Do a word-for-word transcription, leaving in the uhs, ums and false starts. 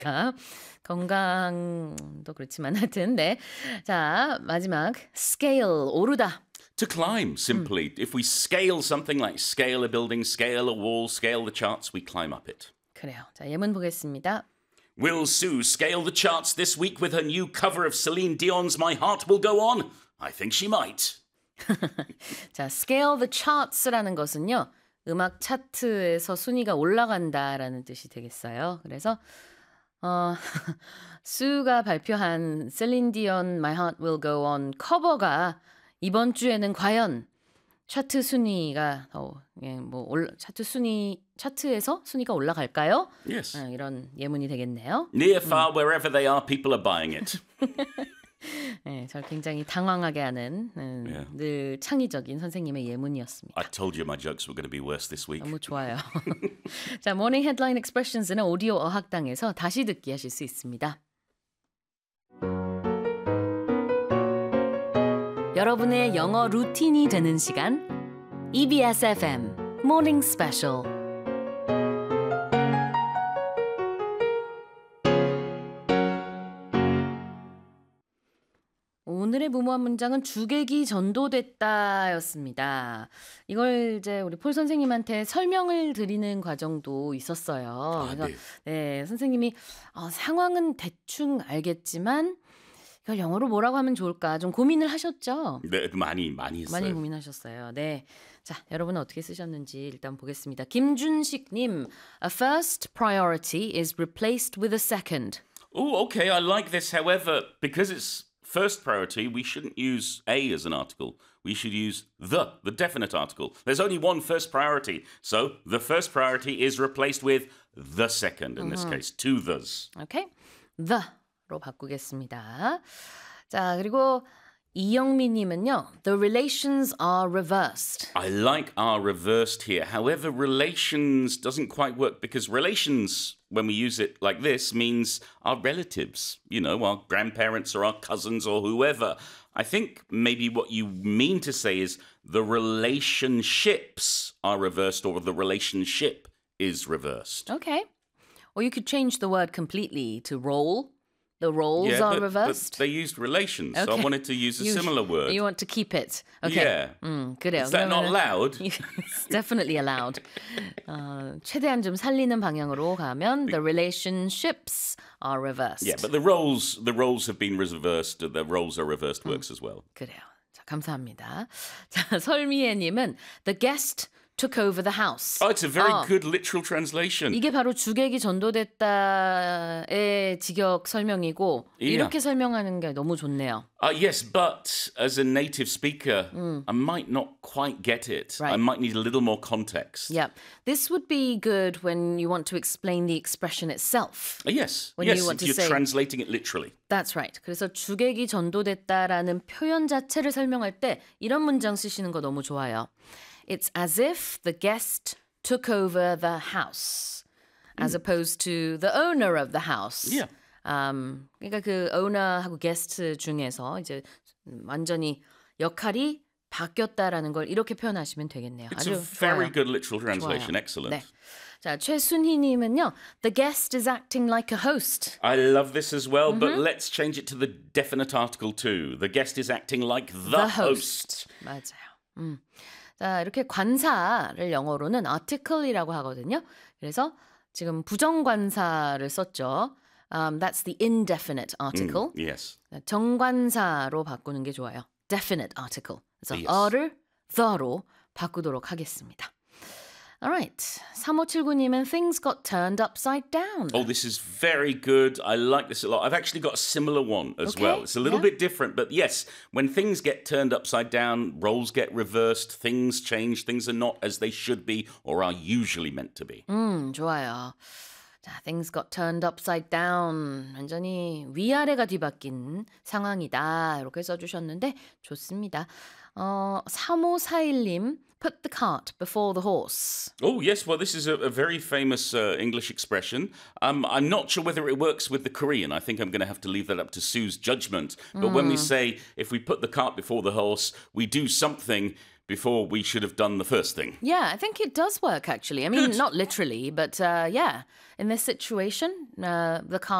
있으니까 건강도 그렇지만 하여튼 네. 자, 마지막 scale 오르다. To climb, simply. If we scale something like scale a building, scale a wall, scale the charts, we climb up it. 그래요. 자, 예문 보겠습니다. Will Sue scale the charts this week with her new cover of Celine Dion's My Heart Will Go On? I think she might. 자, scale the charts라는 것은요. 음악 차트에서 순위가 올라간다라는 뜻이 되겠어요. 그래서 어, 수가 발표한 셀린 디온 My Heart Will Go On 커버가 이번 주에는 과연 차트 순위가 어, 예, 뭐 올, 차트 순위 차트에서 순위가 올라갈까요? Yes. 어, 이런 예문이 되겠네요. Near, far, wherever they are, people are buying it. 네, 저 굉장히 당황하게 하는 음, Yeah. 늘 창의적인 선생님의 예문이었습니다. I told you my jokes were going to be worse this week. 너무 좋아요. 자, 모닝 헤드라인 익스프레션스는 오디오 어학당에서 다시 듣기 하실 수 있습니다. 여러분의 영어 루틴이 되는 시간 이비에스 에프엠 Morning Special. 오늘의 무모한 문장은 주객이 전도됐다였습니다. 이걸 이제 우리 폴 선생님한테 설명을 드리는 과정도 있었어요. 그래서 네. 네, 선생님이 어, 상황은 대충 알겠지만 이걸 영어로 뭐라고 하면 좋을까 좀 고민을 하셨죠? 네, 많이 많이 했어요. 많이 고민하셨어요. 네. 자, 여러분은 어떻게 쓰셨는지 일단 보겠습니다. 김준식님, a first priority is replaced with a second. Oh, okay, I like this. However, because it's first priority, we shouldn't use a as an article. We should use the, the definite article. There's only one first priority. So the first priority is replaced with the second, in this case, two the's. 오케이. the로 바꾸겠습니다. 자, 그리고 이영미님은요. The relations are reversed. I like our reversed here. However, relations doesn't quite work because relations, when we use it like this, means our relatives, you know, our grandparents or our cousins or whoever. I think maybe what you mean to say is the relationships are reversed or the relationship is reversed. Okay. Or you could change the word completely to role. The roles Yeah, are but, reversed. but they used relations, so I Okay. wanted to use a You- similar word. You want to keep it. Okay. Yeah. 음, 그래요. Is that not 그러면은- loud? It's definitely allowed. 어, 최대한 좀 살리는 방향으로 가면 the relationships are reversed. Yeah, but the roles the roles have been reversed. The roles are reversed works as well. 그래요. 자, 감사합니다. 자, 설미애님은 the guest took over the house. Oh, it's a very 어, good literal translation. 이게 바로 주객이 전도됐다의 직역 설명이고 Yeah. 이렇게 설명하는 게 너무 좋네요. Uh, yes, but as a native speaker, I might not quite get it. I Right. might need a little more context. Yeah. This would be good when you want to explain the expression itself. Uh, yes, When yes, you want if to you're say- translating it literally. That's right. 그래서 주객이 전도됐다라는 표현 자체를 설명할 때 이런 문장 쓰시는 거 너무 좋아요. It's as if the guest took over the house as opposed to the owner of the house. Yeah. Um, 그러니까 그 owner하고 guest 중에서 이제 완전히 역할이 바뀌었다라는 걸 이렇게 표현하시면 되겠네요. It's 아주 a very 좋아요. good literal translation. 좋아요. Excellent. 네. 자, 최순희님은요. The guest is acting like a host. I love this as well, but let's change it to the definite article too. The guest is acting like the, The host. host. 맞아요. 음. 자, 이렇게 관사를 영어로는 article이라고 하거든요. 그래서 지금 부정관사를 썼죠. Um, that's the indefinite article. Yes. 정관사로 바꾸는 게 좋아요. Definite article. 그래서 Yes. 어를 the로 바꾸도록 하겠습니다. Alright. 삼오칠구님은 things got turned upside down. Oh, this is very good. I like this a lot. I've actually got a similar one as Okay, well. It's a little yeah. bit different, but yes, when things get turned upside down, roles get reversed, things change, things are not as they should be or are usually meant to be. 음, 좋아요. 자, things got turned upside down. 완전히 위아래가 뒤바뀐 상황이다. 이렇게 써주셨는데 좋습니다. 어, 삼오사일님, put the cart before the horse. Oh, yes. Well, this is a, a very famous uh, English expression. Um, I'm not sure whether it works with the Korean. I think I'm going to have to leave that up to Sue's judgment. But when we say, if we put the cart before the horse, we do something before we should have done the first thing. Yeah, I think it does work actually. I mean, not literally, but uh, yeah. In this situation, uh, the car